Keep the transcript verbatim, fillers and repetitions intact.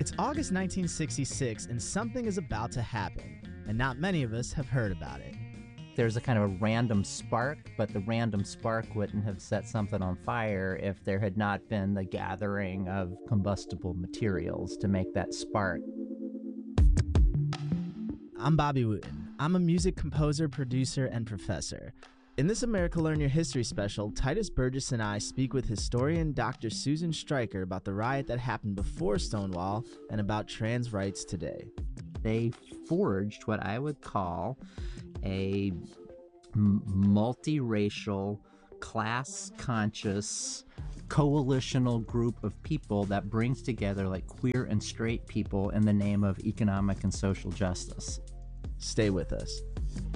It's August nineteen sixty-six, and something is about to happen, and not many of us have heard about it. There's a kind of a random spark, but the random spark wouldn't have set something on fire if there had not been the gathering of combustible materials to make that spark. I'm Bobby Wooten. I'm a music composer, producer, and professor. In this America Learn Your History special, Titus Burgess and I speak with historian Doctor Susan Stryker about the riot that happened before Stonewall and about trans rights today. They forged what I would call a m- multiracial, class-conscious, coalitional group of people that brings together like queer and straight people in the name of economic and social justice. Stay with us.